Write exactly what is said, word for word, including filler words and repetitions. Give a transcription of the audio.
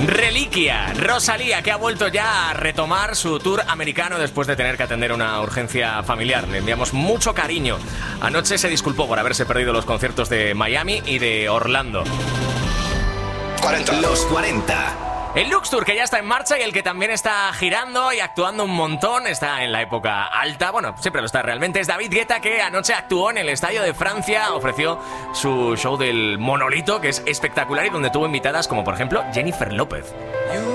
Reliquia, Rosalía, que ha vuelto ya a retomar su tour americano después de tener que atender una urgencia familiar. Le enviamos mucho cariño. Anoche se disculpó por haberse perdido los conciertos de Miami y de Orlando. cuarenta. Los cuarenta. El Lux Tour, que ya está en marcha y el que también está girando y actuando un montón, está en la época alta, bueno, siempre lo está realmente, es David Guetta, que anoche actuó en el Estadio de Francia, ofreció su show del Monolito, que es espectacular y donde tuvo invitadas como por ejemplo Jennifer López. You